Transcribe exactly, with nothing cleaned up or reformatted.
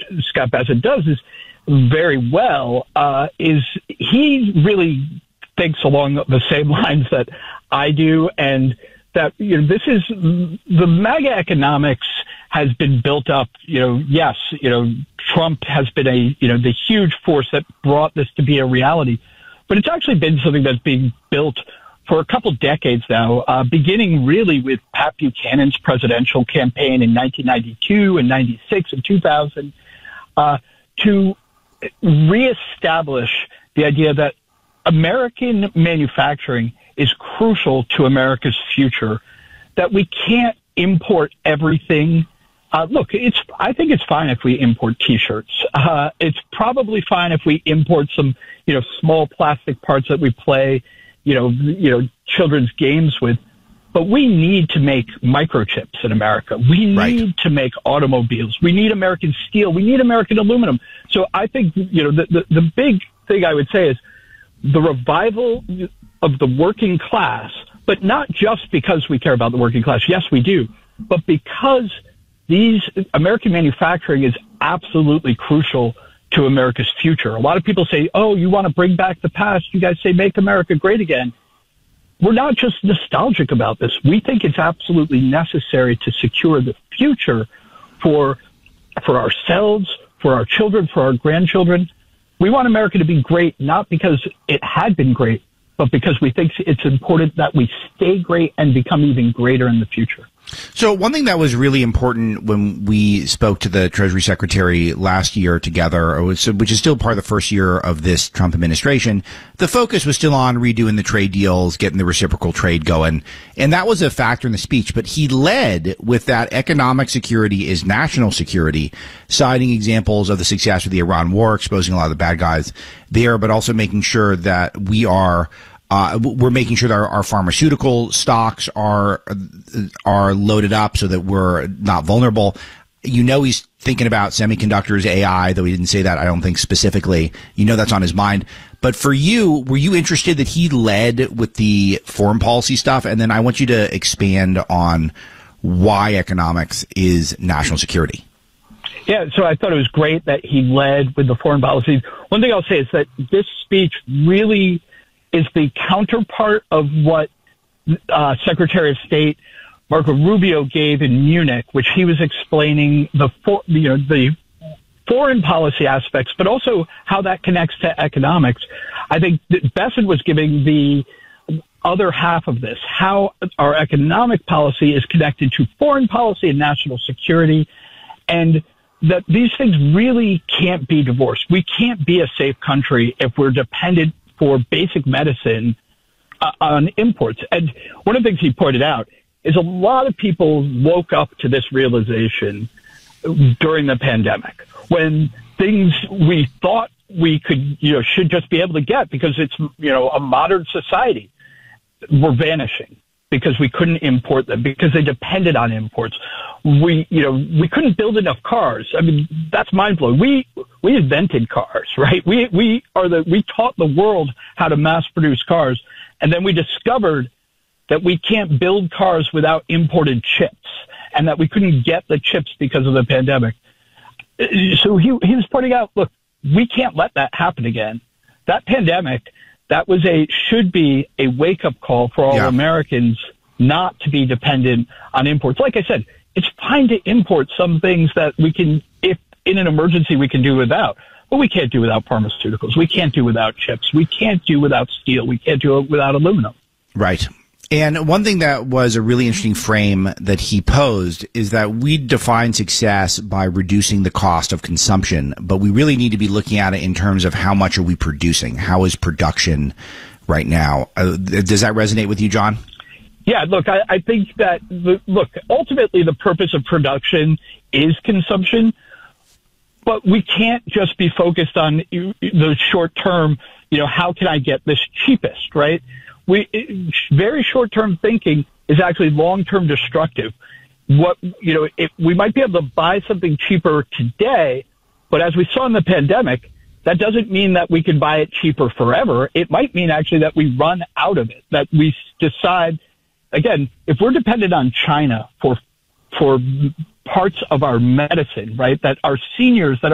Scott Bessent does is very well, uh, is he really thinks along the same lines that I do, and that, you know, this is the MAGA economics has been built up. You know, yes, you know, Trump has been a, you know, the huge force that brought this to be a reality, but it's actually been something that's being built for a couple decades now, uh, beginning really with Pat Buchanan's presidential campaign in nineteen ninety-two and ninety-six and two thousand, uh, to reestablish the idea that American manufacturing is crucial to America's future, that we can't import everything. Uh, look, it's, I think it's fine if we import T-shirts. Uh, it's probably fine if we import some, you know, small plastic parts that we play, you know, you know, children's games with. But we need to make microchips in America. We need right. to make automobiles. We need American steel. We need American aluminum. So I think, you know, the, the, the big thing I would say is the revival of the working class, but not just because we care about the working class. Yes, we do. But because these American manufacturing is absolutely crucial to America's future. A lot of people say, oh, you want to bring back the past. You guys say, make America great again. We're not just nostalgic about this. We think it's absolutely necessary to secure the future for, for ourselves, for our children, for our grandchildren. We want America to be great, not because it had been great, but because we think it's important that we stay great and become even greater in the future. So one thing that was really important when we spoke to the Treasury Secretary last year together, which is still part of the first year of this Trump administration, the focus was still on redoing the trade deals, getting the reciprocal trade going. And that was a factor in the speech. But he led with that economic security is national security, citing examples of the success of the Iran war, exposing a lot of the bad guys there, but also making sure that we are Uh, we're making sure that our, our pharmaceutical stocks are are loaded up so that we're not vulnerable. You know, he's thinking about semiconductors, A I, though he didn't say that, I don't think specifically. You know, that's on his mind. But for you, were you interested that he led with the foreign policy stuff? And then I want you to expand on why economics is national security. Yeah, so I thought it was great that he led with the foreign policy. One thing I'll say is that this speech really is the counterpart of what uh, Secretary of State Marco Rubio gave in Munich, which he was explaining the for, you know the foreign policy aspects, but also how that connects to economics. I think that Bessent was giving the other half of this, how our economic policy is connected to foreign policy and national security, and that these things really can't be divorced. We can't be a safe country if we're dependent for basic medicine uh, on imports. And one of the things he pointed out is a lot of people woke up to this realization during the pandemic, when things we thought we could, you know, should just be able to get because it's, you know, a modern society, were vanishing because we couldn't import them, because they depended on imports. We, you know, we couldn't build enough cars. I mean, that's mind blowing. We, we invented cars, right? We, we are the, we taught the world how to mass produce cars. And then we discovered that we can't build cars without imported chips, and that we couldn't get the chips because of the pandemic. So he, he was pointing out, look, we can't let that happen again. That pandemic, that was a, should be a wake up call for all yeah. Americans not to be dependent on imports. Like I said, it's fine to import some things that we can, if in an emergency, we can do without. But we can't do without pharmaceuticals. We can't do without chips. We can't do without steel. We can't do it without aluminum. Right. And one thing that was a really interesting frame that he posed is that we define success by reducing the cost of consumption, but we really need to be looking at it in terms of how much are we producing? How is production right now? Uh, does that resonate with you, John? Yeah, look, I, I think that, the, look, ultimately the purpose of production is consumption, but we can't just be focused on the short term, you know, how can I get this cheapest, right? We, it, very short-term thinking is actually long-term destructive. What, you know, if we might be able to buy something cheaper today, but as we saw in the pandemic, that doesn't mean that we can buy it cheaper forever. It might mean actually that we run out of it, that we decide, again, if we're dependent on China for, for parts of our medicine, right, that our seniors that